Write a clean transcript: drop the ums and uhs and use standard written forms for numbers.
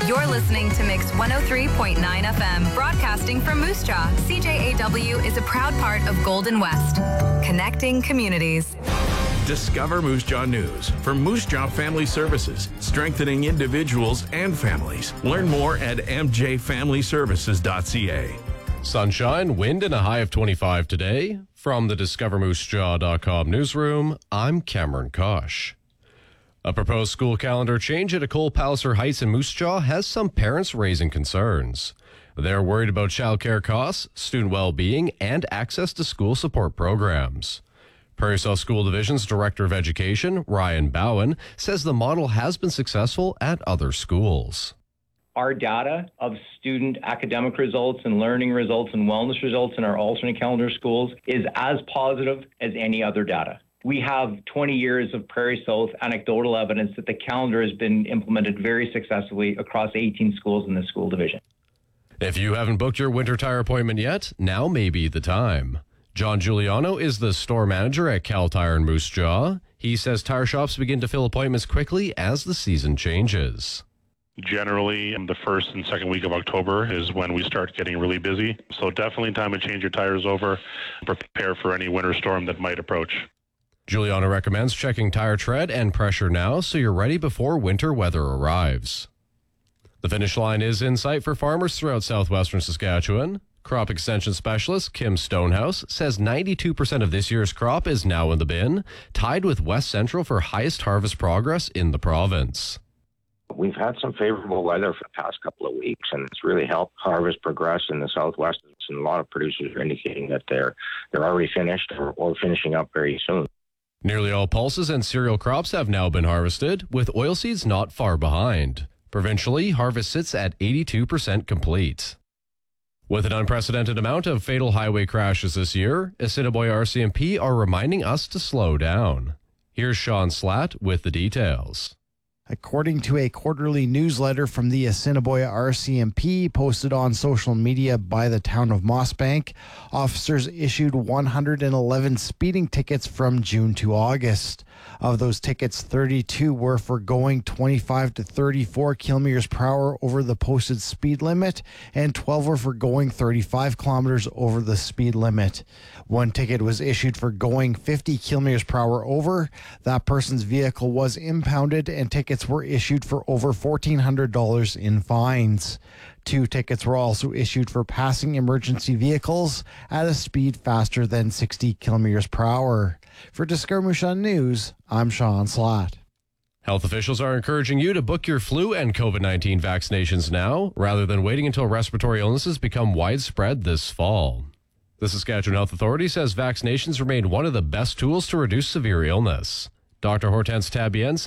You're listening to Mix 103.9 FM, broadcasting from Moose Jaw. CJAW is a proud part of Golden West, connecting communities. Discover Moose Jaw News from Moose Jaw Family Services, strengthening individuals and families. Learn more at mjfamilyservices.ca. Sunshine, wind, and a high of 25 today. From the DiscoverMooseJaw.com newsroom, I'm Cameron Kosh. A proposed school calendar change at Ecole Palliser Heights in Moose Jaw has some parents raising concerns. They're worried about childcare costs, student well-being, and access to school support programs. Prairie South School Division's Director of Education, Ryan Bowen, says the model has been successful at other schools. Our data of student academic results and learning results and wellness results in our alternate calendar schools is as positive as any other data. We have 20 years of Prairie South anecdotal evidence that the calendar has been implemented very successfully across 18 schools in the school division. If you haven't booked your winter tire appointment yet, now may be the time. John Giuliano is the store manager at Cal Tire in Moose Jaw. He says tire shops begin to fill appointments quickly as the season changes. Generally, in the first and second week of October is when we start getting really busy. So definitely time to change your tires over, prepare for any winter storm that might approach. Giuliano recommends checking tire tread and pressure now so you're ready before winter weather arrives. The finish line is in sight for farmers throughout southwestern Saskatchewan. Crop extension specialist Kim Stonehouse says 92% of this year's crop is now in the bin, tied with West Central for highest harvest progress in the province. We've had some favorable weather for the past couple of weeks, and it's really helped harvest progress in the southwest. And a lot of producers are indicating that they're already finished or finishing up very soon. Nearly all pulses and cereal crops have now been harvested, with oilseeds not far behind. Provincially, harvest sits at 82% complete. With an unprecedented amount of fatal highway crashes this year, Assiniboia RCMP are reminding us to slow down. Here's Sean Slatt with the details. According to a quarterly newsletter from the Assiniboia RCMP posted on social media by the town of Mossbank, officers issued 111 speeding tickets from June to August. Of those tickets, 32 were for going 25 to 34 kilometers per hour over the posted speed limit, and 12 were for going 35 kilometers over the speed limit. One ticket was issued for going 50 kilometers per hour over. That person's vehicle was impounded, and tickets were issued for over $1,400 in fines. 2 tickets were also issued for passing emergency vehicles at a speed faster than 60 kilometers per hour. For Discover Moose Jaw News, I'm Sean Slatt. Health officials are encouraging you to book your flu and COVID-19 vaccinations now, rather than waiting until respiratory illnesses become widespread this fall. The Saskatchewan Health Authority says vaccinations remain one of the best tools to reduce severe illness. Dr. Hortense Tabiens